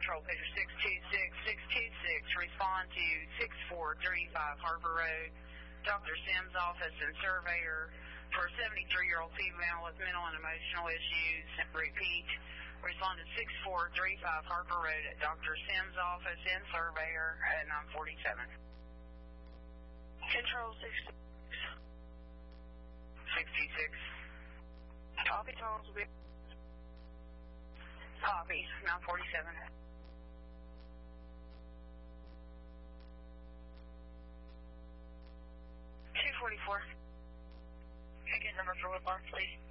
Control Pager 626, respond to 6435 Harbor Road, Dr. Sims' office and surveyor for a 73-year-old female with mental and emotional issues. Repeat, respond to 6435 Harbor Road at Dr. Sims' office and surveyor at 947. Control 66. 66. Copy, Charles will be. Copy, 947. 244. Ticket number for Woodlawn, please.